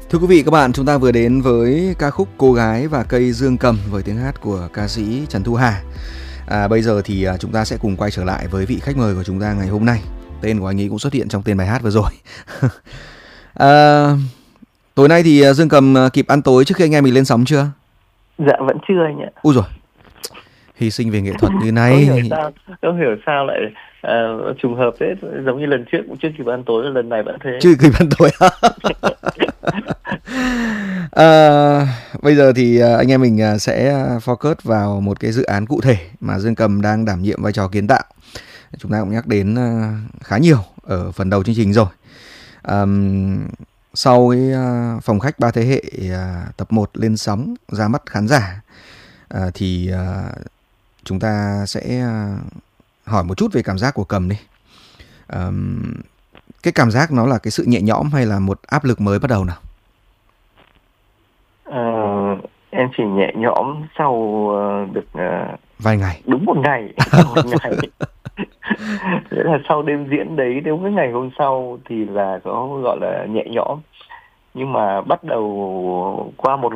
Thưa quý vị các bạn, chúng ta vừa đến với ca khúc Cô Gái và Cây Dương Cầm với tiếng hát của ca sĩ Trần Thu Hà. Bây giờ thì chúng ta sẽ cùng quay trở lại với vị khách mời của chúng ta ngày hôm nay. Tên của anh ấy cũng xuất hiện trong tên bài hát vừa rồi. Tối nay thì Dương Cầm kịp ăn tối trước khi anh em mình lên sóng chưa? Dạ vẫn chưa anh ạ. Ui rồi, hy sinh về nghệ thuật như này. Không hiểu sao lại trùng hợp thế, giống như lần trước cũng chưa kịp ăn tối, lần này vẫn thế. Chưa kịp ăn tối. Bây giờ thì anh em mình sẽ focus vào một cái dự án cụ thể mà Dương Cầm đang đảm nhiệm vai trò kiến tạo. Chúng ta cũng nhắc đến khá nhiều ở phần đầu chương trình rồi. Sau cái phòng khách 3 thế hệ tập 1 lên sóng ra mắt khán giả thì chúng ta sẽ hỏi một chút về cảm giác của Cầm đi. Cái cảm giác nó là cái sự nhẹ nhõm hay là một áp lực mới bắt đầu nào? Em chỉ nhẹ nhõm sau được vài ngày, đúng một ngày. Nghĩa là sau đêm diễn đấy, đến cái ngày hôm sau thì là có gọi là nhẹ nhõm, nhưng mà bắt đầu qua một